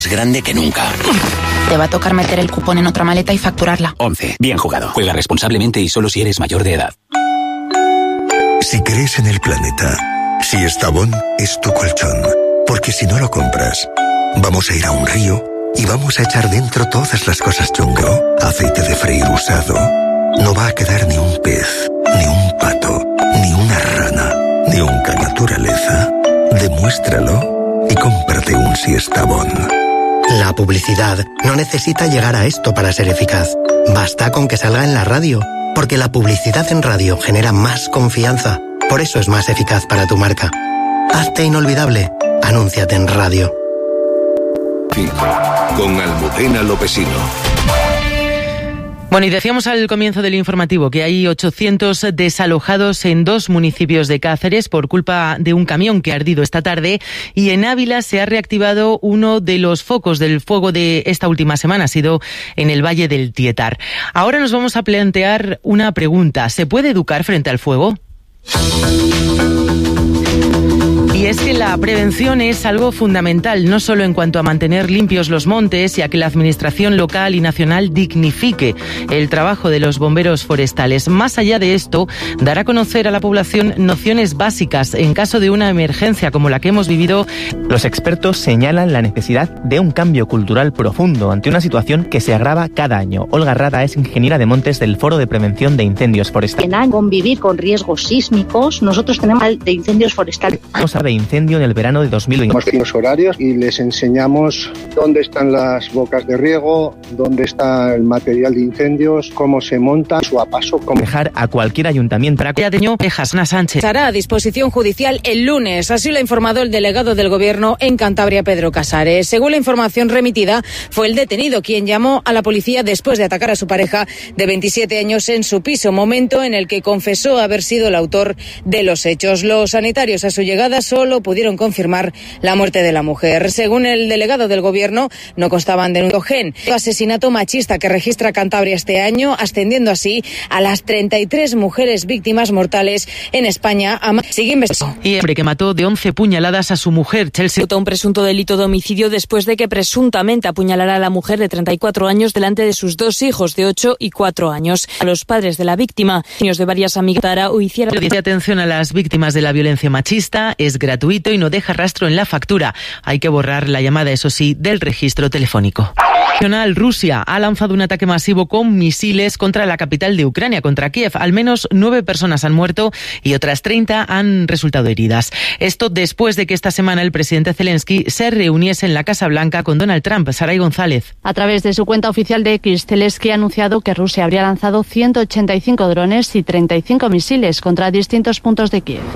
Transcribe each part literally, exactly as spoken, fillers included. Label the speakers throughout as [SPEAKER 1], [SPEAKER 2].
[SPEAKER 1] Es grande que nunca.
[SPEAKER 2] Te va a tocar meter el cupón en otra maleta y facturarla.
[SPEAKER 1] once. Bien jugado. Juega responsablemente y solo si eres mayor de edad.
[SPEAKER 3] Si crees en el planeta, si Estavón es tu colchón, porque si no lo compras, vamos a ir a un río y vamos a echar dentro todas las cosas chungo. Aceite de freír usado. No va a quedar ni un pez, ni un pato, ni una rana, ni una naturaleza. Demuéstralo y cómprate un Siestabón.
[SPEAKER 4] La publicidad no necesita llegar a esto para ser eficaz. Basta con que salga en la radio, porque la publicidad en radio genera más confianza. Por eso es más eficaz para tu marca. Hazte inolvidable. Anúnciate en radio.
[SPEAKER 5] Con Almudena Lopesino.
[SPEAKER 6] Bueno, y decíamos al comienzo del informativo que hay ochocientos desalojados en dos municipios de Cáceres por culpa de un camión que ha ardido esta tarde, y en Ávila se ha reactivado uno de los focos del fuego de esta última semana, ha sido en el Valle del Tietar. Ahora nos vamos a plantear una pregunta. ¿Se puede educar frente al fuego? Y es que la prevención es algo fundamental, no solo en cuanto a mantener limpios los montes y a que la administración local y nacional dignifique el trabajo de los bomberos forestales. Más allá de esto, dar a conocer a la población nociones básicas en caso de una emergencia como la que hemos vivido.
[SPEAKER 7] Los expertos señalan la necesidad de un cambio cultural profundo ante una situación que se agrava cada año. Olga Rada es ingeniera de montes del Foro de Prevención de Incendios Forestales.
[SPEAKER 8] En convivir con riesgos sísmicos, nosotros tenemos de incendios forestales.
[SPEAKER 7] Vamos a de incendio en el verano de dos mil veinte.
[SPEAKER 9] Tenemos los horarios y les enseñamos dónde están las bocas de riego, dónde está el material de incendios, cómo se monta, su a paso. Cómo...
[SPEAKER 7] Dejar a cualquier ayuntamiento.
[SPEAKER 6] Para Adeño, Jasna Sánchez.
[SPEAKER 10] Estará a disposición judicial el lunes, así lo ha informado el delegado del Gobierno en Cantabria, Pedro Casares. Según la información remitida, fue el detenido quien llamó a la policía después de atacar a su pareja de veintisiete años en su piso, momento en el que confesó haber sido el autor de los hechos. Los sanitarios a su llegada solo pudieron confirmar la muerte de la mujer. Según el delegado del Gobierno, no constaban de un gen. El asesinato machista que registra Cantabria este año, ascendiendo así a las treinta y tres mujeres víctimas mortales en España. Sigue investigando.
[SPEAKER 6] Y el hombre que mató de once puñaladas a su mujer, Chelsea.
[SPEAKER 11] Un presunto delito de homicidio después de que presuntamente apuñalara a la mujer de treinta y cuatro años delante de sus dos hijos de ocho y cuatro años. A los padres de la víctima, niños de varias amigas o hicieron...
[SPEAKER 6] De atención a las víctimas de la violencia machista, es gratuito y no deja rastro en la factura. Hay que borrar la llamada, eso sí, del registro telefónico. Rusia ha lanzado un ataque masivo con misiles contra la capital de Ucrania, contra Kiev. Al menos nueve personas han muerto y otras treinta han resultado heridas. Esto después de que esta semana el presidente Zelensky se reuniese en la Casa Blanca con Donald Trump. Saray González.
[SPEAKER 12] A través de su cuenta oficial de X, Zelensky ha anunciado que Rusia habría lanzado ciento ochenta y cinco drones y treinta y cinco misiles contra distintos puntos de Kiev.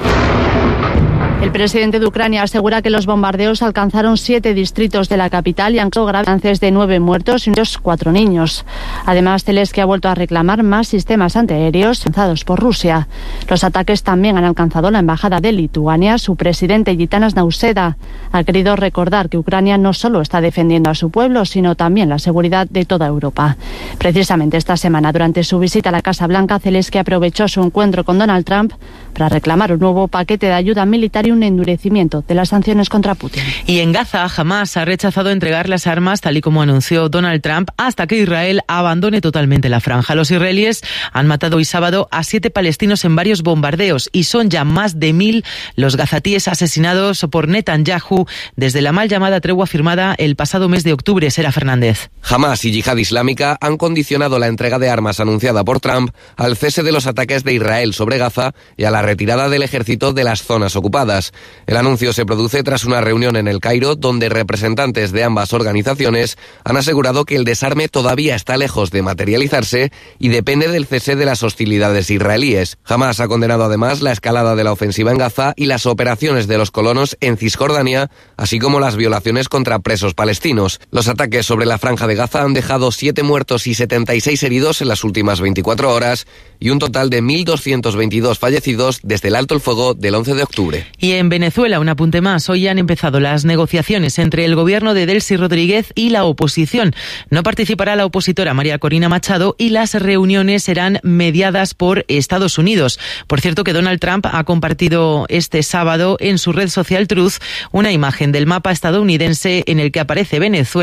[SPEAKER 12] El presidente de Ucrania asegura que los bombardeos alcanzaron siete distritos de la capital y han causado graves de nueve muertos y cuatro niños. Además, Zelensky ha vuelto a reclamar más sistemas antiaéreos lanzados por Rusia. Los ataques también han alcanzado la embajada de Lituania. Su presidente, Gitanas Nauseda, ha querido recordar que Ucrania no solo está defendiendo a su pueblo, sino también la seguridad de toda Europa. Precisamente esta semana, durante su visita a la Casa Blanca, Zelensky aprovechó su encuentro con Donald Trump para reclamar un nuevo paquete de ayuda militar y un endurecimiento de las sanciones contra Putin.
[SPEAKER 6] Y en Gaza, Hamás ha rechazado entregar las armas, tal y como anunció Donald Trump, hasta que Israel abandone totalmente la franja. Los israelíes han matado hoy sábado a siete palestinos en varios bombardeos y son ya más de mil los gazatíes asesinados por Netanyahu desde la mal llamada tregua firmada el pasado mes de octubre. Sera Fernández.
[SPEAKER 13] Hamás y Yihad Islámica han condicionado la entrega de armas anunciada por Trump al cese de los ataques de Israel sobre Gaza y a la retirada del ejército de las zonas ocupadas. El anuncio se produce tras una reunión en El Cairo donde representantes de ambas organizaciones han asegurado que el desarme todavía está lejos de materializarse y depende del cese de las hostilidades israelíes. Hamás ha condenado además la escalada de la ofensiva en Gaza y las operaciones de los colonos en Cisjordania, así como las violaciones contra presos palestinos. Los ataques sobre la franja de Gaza han dejado siete muertos y setenta y seis heridos en las últimas veinticuatro horas y un total de mil doscientos veintidós fallecidos desde el alto el fuego del once de octubre.
[SPEAKER 6] Y en Venezuela, un apunte más. Hoy han empezado las negociaciones entre el gobierno de Delcy Rodríguez y la oposición. No participará la opositora María Corina Machado y las reuniones serán mediadas por Estados Unidos. Por cierto, que Donald Trump ha compartido este sábado en su red social Truth una imagen del mapa estadounidense en el que aparece Venezuela